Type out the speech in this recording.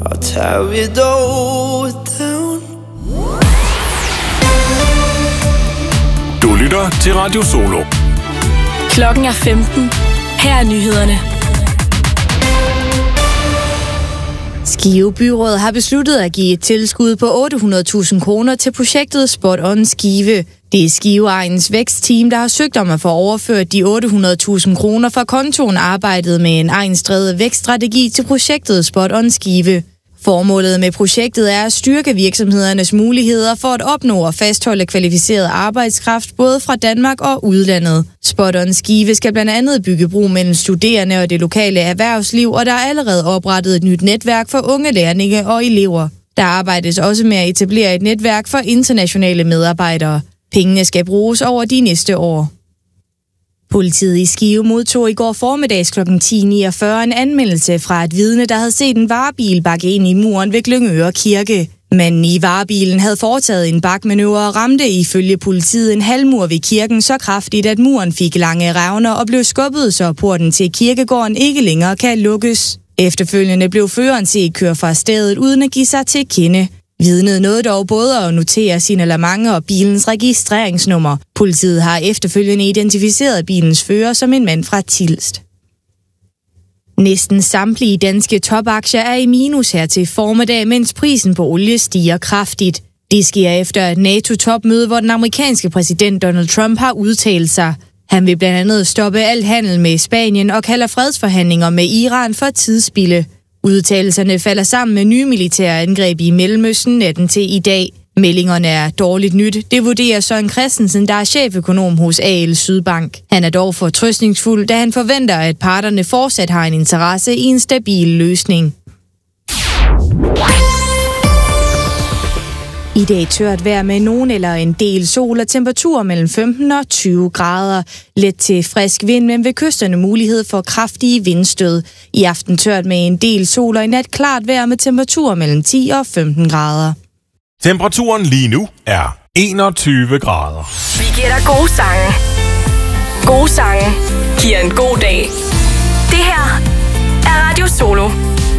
I'll tear it all down. Du lytter til Radio Solo. Klokken er 15. Her er nyhederne. Skive Byråd har besluttet at give et tilskud på 800.000 kroner til projektet Spot On Skive. Det er Skive-egnens vækstteam, der har søgt om at få overført de 800.000 kroner fra kontoen arbejdet med en egnsdrevet vækststrategi til projektet Spot On Skive. Formålet med projektet er at styrke virksomhedernes muligheder for at opnå og fastholde kvalificeret arbejdskraft både fra Danmark og udlandet. Spot On Skive skal blandt andet bygge bro mellem studerende og det lokale erhvervsliv, og der er allerede oprettet et nyt netværk for unge lærlinge og elever. Der arbejdes også med at etablere et netværk for internationale medarbejdere. Pengene skal bruges over de næste år. Politiet i Skive modtog i går formiddags kl. 10.49 en anmeldelse fra et vidne, der havde set en varebil bakke ind i muren ved Glyngøre Kirke. Manden i varebilen havde foretaget en bakmanøvre og ramte ifølge politiet en halvmur ved kirken så kraftigt, at muren fik lange revner og blev skubbet, så porten til kirkegården ikke længere kan lukkes. Efterfølgende blev føreren set køre fra stedet uden at give sig til kende. Vidnet nåede dog både at notere signalement og bilens registreringsnummer. Politiet har efterfølgende identificeret bilens fører som en mand fra Tilst. Næsten samtlige danske topaktier er i minus her til formiddag, mens prisen på olie stiger kraftigt. Det sker efter et NATO-topmøde, hvor den amerikanske præsident Donald Trump har udtalt sig. Han vil blandt andet stoppe al handel med Spanien og kalder fredsforhandlinger med Iran for tidsspilde. Udtalelserne falder sammen med nye militære angreb i Mellemøsten natten til i dag. Meldingerne er dårligt nyt. Det vurderer Søren Christensen, der er cheføkonom hos AL Sydbank. Han er dog fortrøstningsfuld, da han forventer, at parterne fortsat har en interesse i en stabil løsning. I dag tørt vejr med nogen eller en del sol og temperaturer mellem 15 og 20 grader. Let til frisk vind, men ved kysterne mulighed for kraftige vindstød. I aften tørt med en del sol og i nat klart vejr med temperaturer mellem 10 og 15 grader. Temperaturen lige nu er 21 grader. Vi giver dig gode sange. Gode sange giver en god dag. Det her er Radio Solo.